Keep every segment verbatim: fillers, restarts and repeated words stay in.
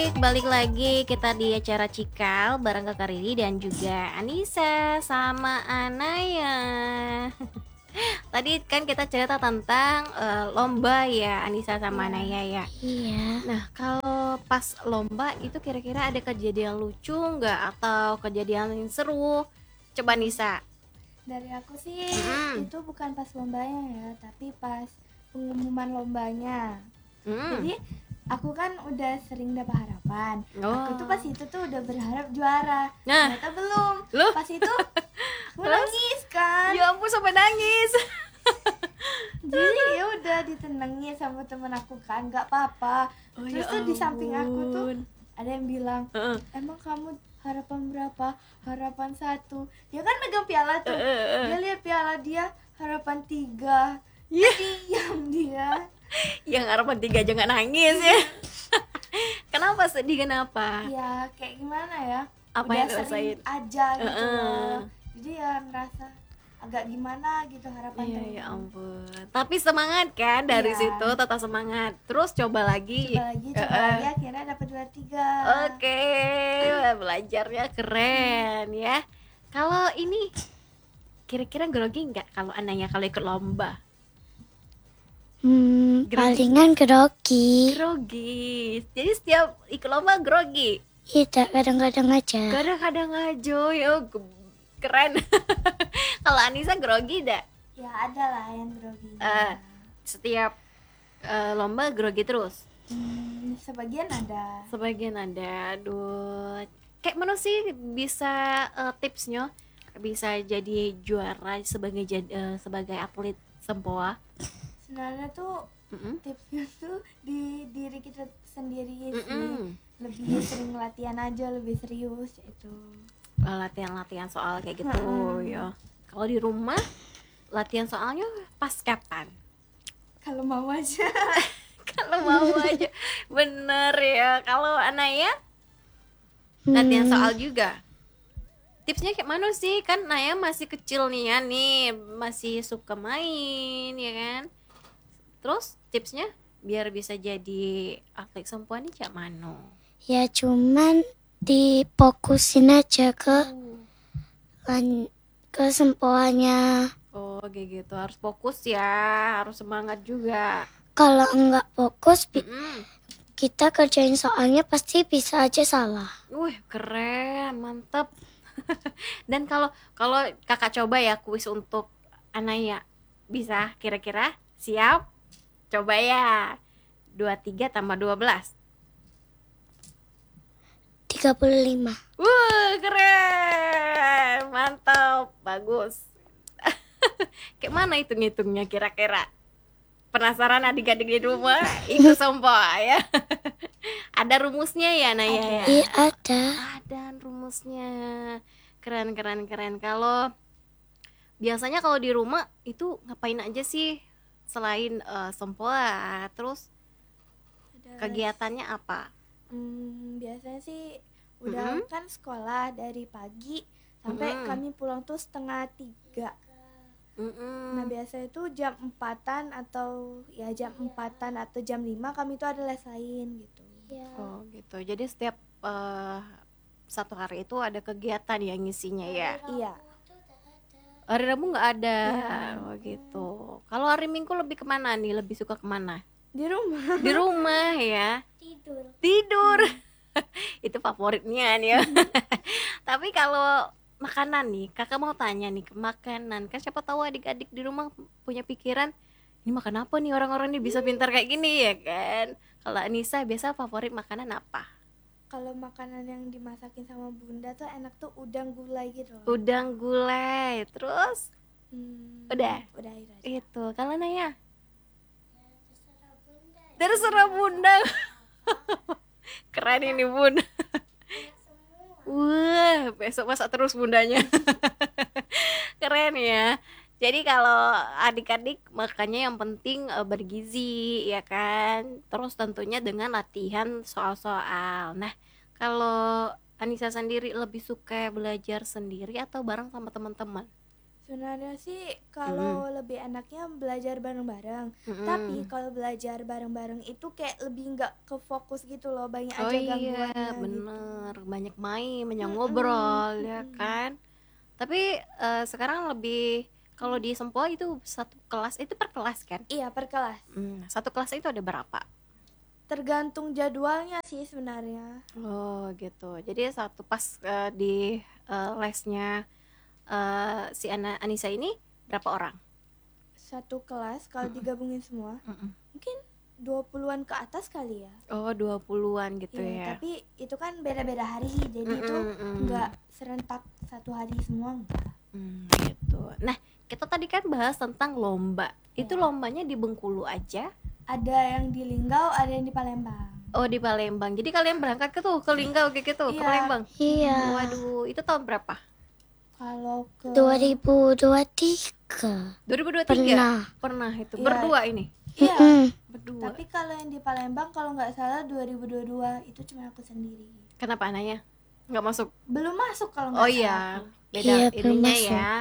Balik lagi kita di acara Cikal bareng Kakak Riri dan juga Anissa sama Anaya. Tadi kan kita cerita tentang uh, lomba ya, Anissa sama Anaya ya. Iya. Nah kalau pas lomba itu kira-kira ada kejadian lucu nggak atau kejadian yang seru? Coba Nisa. Dari aku sih Hmm. itu bukan pas lombanya ya, tapi pas pengumuman lombanya. Hmm. Jadi aku kan udah sering dapat harapan. Oh. Aku tuh pas itu tuh udah berharap juara. Nah. Ternyata belum. Loh? Pas itu aku nangis kan. Ya ampun sampai nangis. Jadi ya udah ditenangin sama temen aku kan, nggak apa-apa. Oh, Terus ya tuh di samping aku tuh ampun. ada yang bilang, Uh-uh. emang kamu harapan berapa? Harapan satu. Dia kan megang piala tuh. Uh-uh. Dia lihat piala dia harapan tiga. Yeah. Diam dia. Yang harapan tiga aja nggak nangis ya. Kenapa sedih, kenapa? Ya kayak gimana ya? Apa Udah yang sering dirasain? aja gitu Uh-uh. loh. Jadi ya ngerasa agak gimana gitu harapan Iya, temen. ya ampun. Tapi semangat kan dari Iya. situ, tetap semangat. Terus coba lagi. Coba lagi, coba Uh-uh. lagi akhirnya dapat dua tiga. Oke, belajarnya keren ya. Kalau ini kira-kira grogi nggak kalau anaknya kalau ikut lomba? Hmm, Grogi. palingan grogi. Grogi. Jadi setiap ikut lomba grogi. Tidak, kadang-kadang aja. Kadang-kadang aja ya keren. Kalau Anissa grogi dak? Ya ada lah yang grogi. Uh, setiap uh, lomba grogi terus. Hmm, sebagian ada. Sebagian ada. Aduh. Kayak mana sih bisa uh, tipsnya bisa jadi juara sebagai jad, uh, sebagai atlet sempoa? Sebenarnya tuh Mm-mm. tipsnya tuh di diri kita sendiri sih. Mm-mm. Lebih sering latihan aja, lebih serius itu. Uh, latihan-latihan soal kayak gitu Mm-mm. ya. Kalau di rumah latihan soalnya pas kapan? Kalau mau aja. Kalau mau aja. Bener ya. Kalau Anaya latihan Hmm, soal juga. Tipsnya kayak mana sih? Kan Naya masih kecil nih ya nih, masih suka main ya kan. Terus tipsnya biar bisa jadi atlet sempoa nih cak mano? ya cuman difokusin aja ke lan- ke sempoanya. Oh kayak gitu, harus fokus ya, harus semangat juga. Kalau enggak fokus, bi- Mm-mm. kita kerjain soalnya pasti bisa aja salah. Wih keren, mantep. Dan kalau kalau kakak coba ya kuis untuk Anaya, bisa kira-kira siap? Coba ya. dua puluh tiga tambah dua belas. tiga puluh lima. Wuh keren, mantap, bagus. Kayak mana itu ngitungnya kira-kira? Penasaran adik-adik di rumah ikut sempoa ya? Ada rumusnya ya Naya ya? Iya ada. Ada rumusnya. Keren keren keren. Kalau biasanya kalau di rumah itu ngapain aja sih selain uh, sempoa? Terus Ada kegiatannya apa? Hmm, biasanya sih udah Mm-mm. kan sekolah dari pagi sampai Mm-mm. kami pulang tuh setengah tiga. Mm-mm. Nah biasanya tuh jam empatan atau ya jam empatan atau jam lima kami tuh ada les lain gitu. Oh gitu. Jadi setiap uh, satu hari itu ada kegiatan yang ngisinya ya. Iya. Hari Rabu nggak ada. Iya. Oh gitu. Kalau hari Minggu lebih kemana nih? Lebih suka kemana? Di rumah. Di rumah ya. Tidur. Tidur. Itu favoritnya nih ya. Tapi kalau makanan nih, kakak mau tanya nih ke makanan. Kan siapa tahu adik-adik di rumah punya pikiran, ini makan apa nih orang-orang ini bisa pintar kayak gini ya kan. Kalau Anissa biasa favorit makanan apa? Kalau makanan yang dimasakin sama bunda tuh enak tuh udang gulai gitu loh. Udang gulai. Terus Hmm, Udah? Udah itu aja. itu kalau Naya terserah bunda. Keren ini bun. Wah besok masak terus bundanya. Keren ya. Jadi kalau adik-adik makannya yang penting uh, bergizi ya kan. Terus tentunya dengan latihan soal-soal. Nah kalau Anissa sendiri lebih suka belajar sendiri atau bareng sama teman-teman? Sebenarnya sih kalau lebih enaknya belajar bareng-bareng. Mm-mm. Tapi kalau belajar bareng-bareng itu kayak lebih nggak ke fokus gitu loh, banyak Oh aja iya, gangguannya gitu. bener. Banyak main, banyak Mm-mm, ngobrol, ya mm-mm. kan? Tapi eh, sekarang lebih kalau di Sempoa itu satu kelas itu per kelas kan? Iya, per kelas. Hmm, satu kelas itu ada berapa? Tergantung jadwalnya sih sebenarnya. Oh gitu. Jadi satu pas eh, di eh, lesnya eh, si Ana Anissa ini berapa orang? Satu kelas kalau digabungin semua Mm-mm. mungkin dua puluhan ke atas kali ya. Oh dua puluhan gitu Iya, ya. tapi itu kan beda-beda hari, jadi itu Mm-mm-mm. nggak serentak satu hari semua enggak. Hmm, gitu. Nah kita tadi kan bahas tentang lomba. Itu Ya. lombanya di Bengkulu aja? Ada yang di Linggau, ada yang di Palembang. Oh di Palembang. Jadi kalian berangkat ke tuh ke Linggau kayak gitu, ke Iya. Palembang. Iya. Waduh, itu tahun berapa? Kalau ke dua ribu dua puluh tiga dua ribu dua puluh tiga. pernah. Pernah itu Iya. berdua ini. Iya, Mm-mm. Berdua. tapi kalau yang di Palembang kalau nggak salah dua ribu dua puluh dua itu cuma aku sendiri. Kenapa anaknya? Nggak masuk. Belum masuk kalau nggak Oh salah. iya, aku. beda Iya, belum ininya masuk. ya.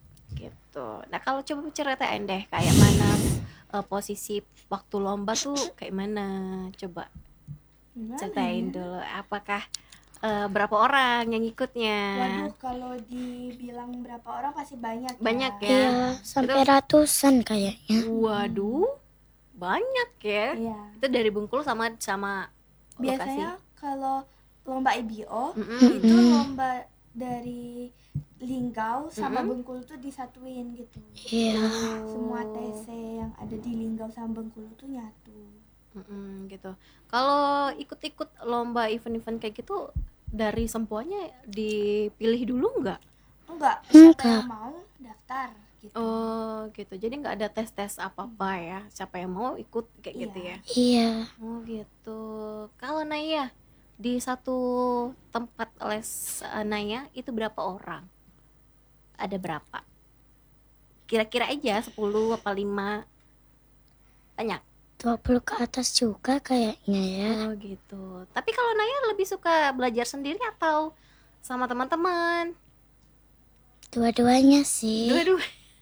Gitu. Nah, kalau coba ceritain deh kayak mana eh, posisi waktu lomba tuh kayak mana? Coba Gimana ceritain ya? dulu. Apakah eh, berapa orang yang ikutnya? Waduh, kalau dibilang berapa orang pasti banyak ya. Banyak ya? Iya, sampai ratusan kayaknya. Waduh, banyak ya. Iya. Itu dari Bengkulu sama sama lokasi. Biasanya kalau lomba I B O Mm-mm. itu lomba dari Linggau sama Mm-mm. Bengkulu tuh disatuin gitu. Iya. Semua T C yang ada di Linggau sama Bengkulu tuh nyatu. Mm-mm, gitu. Kalau ikut-ikut lomba event-event kayak gitu dari sempuanya dipilih dulu nggak? Enggak, siapa Enggak. yang mau daftar gitu. Oh gitu. Jadi nggak ada tes-tes apa-apa ya. Siapa yang mau ikut kayak Iya. gitu ya. Iya. Oh gitu. Kalau Naya di satu tempat les eh, Naya itu berapa orang? Ada berapa? Kira-kira aja sepuluh apa lima? Banyak. dua puluh ke atas juga kayaknya ya. Oh gitu. Tapi kalau Naya lebih suka belajar sendiri atau sama teman-teman? Dua-duanya sih. Dua-dua.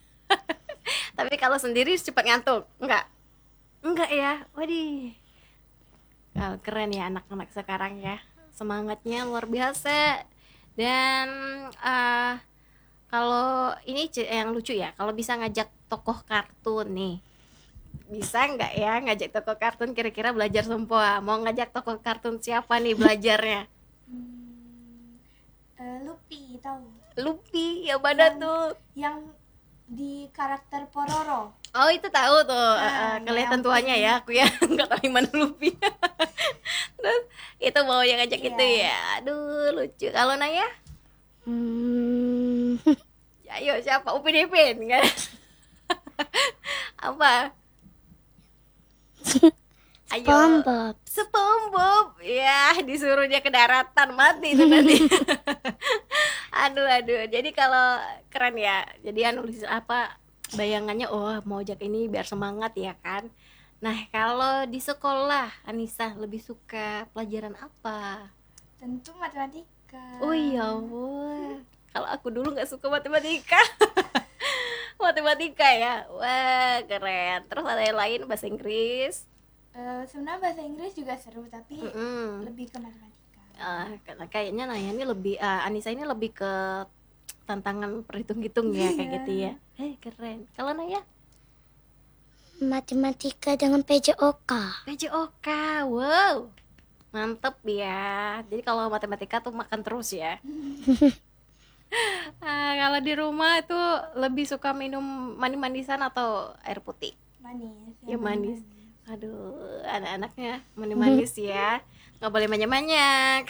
Tapi kalau sendiri cepat ngantuk? Enggak? Enggak ya? Waduh. Oh, keren ya anak-anak sekarang ya. Semangatnya luar biasa. Dan eh kalau ini ce- yang lucu ya, kalau bisa ngajak tokoh kartun nih. Bisa nggak ya ngajak tokoh kartun kira-kira belajar sempoa? Mau ngajak tokoh kartun siapa nih belajarnya? Hmm, eh, Lupi tahu? Luffy, ya mana Yang- tuh? Yang di karakter Pororo. Oh itu tahu tuh, Nah, Eh, eh, kelihatan yang tuanya pink. ya, aku ya nggak tahu yang mana Luffy. Terus itu mau yang ngajak Iya. itu ya, aduh lucu. Kalau Naya, Hmm. ayo siapa? Upin Ipin kan? Apa? Ayo. SpongeBob. SpongeBob, ya disuruh dia ke daratan mati itu nanti. Aduh aduh, jadi kalau keren ya, jadi nulis apa bayangannya, oh mau ajak ini biar semangat ya kan. Nah kalau di sekolah Anissa lebih suka pelajaran apa? Tentu matematika. Oh iya ampun, kalau aku dulu nggak suka matematika. Matematika ya, wah keren. Terus ada yang lain bahasa Inggris. Eh, sebenarnya bahasa Inggris juga seru, tapi Mm-mm. lebih ke matematika. Ah, karena kayaknya Naya ini lebih ah, Anissa ini lebih ke tantangan perhitung-hitung ya kayak Iya. gitu ya. Eh keren. Kalau Naya Matematika dengan P J O K. P J O K, wow, mantep ya. Jadi kalau matematika tuh makan terus ya. Ah, kalau di rumah itu lebih suka minum manis-manisan atau air putih? Manis. Ya, yang manis. Aduh, anak-anaknya manis-manis ya, nggak boleh banyak-banyak.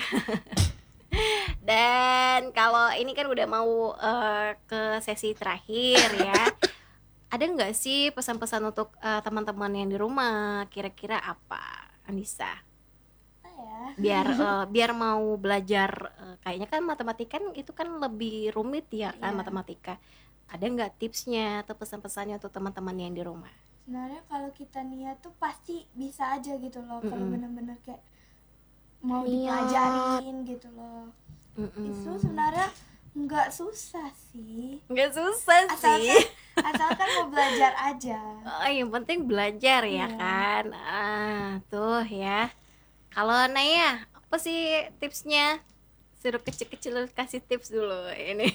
Dan kalau ini kan udah mau eh, ke sesi terakhir ya, ada nggak sih pesan-pesan untuk eh, teman-teman yang di rumah? Kira-kira apa, Anissa? Apa ya? Biar eh, biar mau belajar, eh, kayaknya kan matematika kan itu kan lebih rumit ya kan Iya. matematika. Ada nggak tipsnya atau pesan-pesannya untuk teman-teman yang di rumah? Sebenarnya kalau kita niat tuh pasti bisa aja gitu loh. Kalau Mm-mm. bener-bener kayak mau Niat. dipelajarin gitu loh. Mm-mm. Itu sebenarnya Nggak susah sih. Nggak susah Asalkan sih. asalkan mau belajar aja. Oh, yang penting belajar ya Iya. kan. Ah, tuh ya. Kalau Naya, apa sih tipsnya? Suruh kecil-kecil kasih tips dulu ini.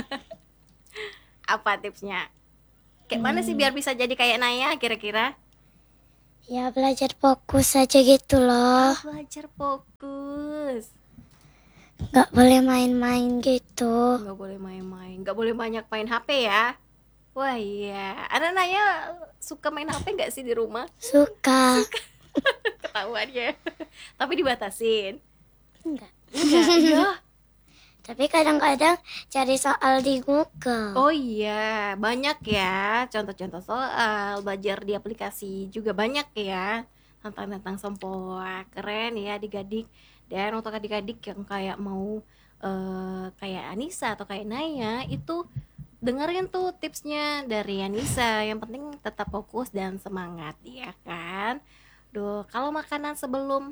Apa tipsnya? Kayak mana sih biar bisa jadi kayak Naya kira-kira? Ya belajar fokus aja gitu loh. Belajar fokus. Nggak boleh main-main gitu. Nggak boleh main-main, nggak boleh banyak main H P ya. Wah iya, anak Naya suka main H P nggak sih di rumah? Suka. Ketahuan ya. Tapi dibatasin. Enggak. Enggak, iya. Tapi kadang-kadang cari soal di Google. Oh iya, banyak ya contoh-contoh soal, belajar di aplikasi juga banyak ya tentang tentang sempoa. Keren ya adik-adik. Dan untuk adik-adik yang kayak mau eh, kayak Anissa atau kayak Naya itu dengerin tuh tipsnya dari Anissa. Yang penting tetap fokus dan semangat ya kan. Duh, kalau makanan sebelum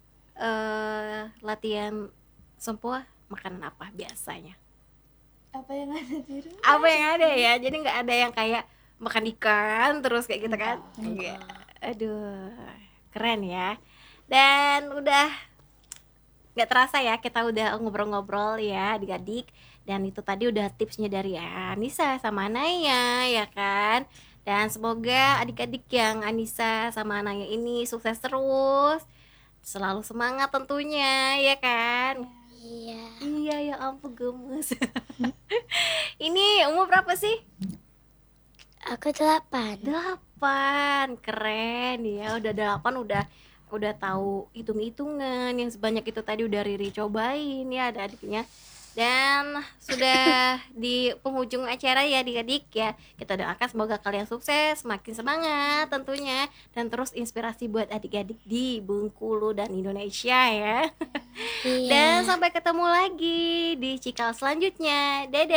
eh, latihan sempoa, makanan apa biasanya? Apa yang ada di rumah? Apa yang ada ya, jadi nggak ada yang kayak makan ikan terus kayak gitu kan? Enggak. Aduh, keren ya. Dan udah nggak terasa ya kita udah ngobrol-ngobrol ya adik-adik. Dan itu tadi udah tipsnya dari Anissa sama Naya ya kan. Dan semoga adik-adik yang Anissa sama Naya ini sukses terus, selalu semangat tentunya ya kan. Iya. Iya ya ampun gemes. Ini umur berapa sih? Aku delapan. Delapan. Keren ya, udah delapan, udah udah tahu hitung-hitungan. Yang sebanyak itu tadi udah Riri cobain ya ada adiknya. Dan sudah di penghujung acara ya adik-adik ya. Kita doakan semoga kalian sukses, makin semangat tentunya, dan terus inspirasi buat adik-adik di Bengkulu dan Indonesia ya. Iya. Dan sampai ketemu lagi di cikal selanjutnya. Dadah.